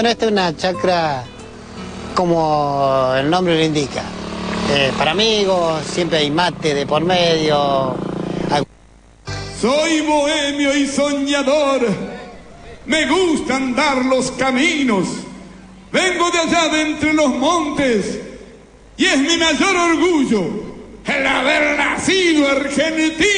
Bueno, esta es una chacra como el nombre lo indica. Para amigos, siempre hay mate de por medio. Soy bohemio y soñador, me gusta andar los caminos, vengo de allá de entre los montes y es mi mayor orgullo el haber nacido argentino.